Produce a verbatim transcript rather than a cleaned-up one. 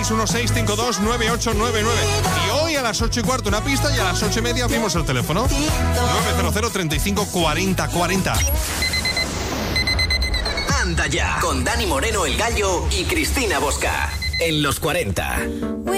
seis uno seis cinco dos nueve ocho nueve nueve. Y hoy a las ocho y cuarto una pista y a las ocho y media abrimos el teléfono. nueve cero cero, treinta y cinco, cuarenta, cuarenta. Anda ya, con Dani Moreno, el Gallo, y Cristina Bosca. En los cuarenta.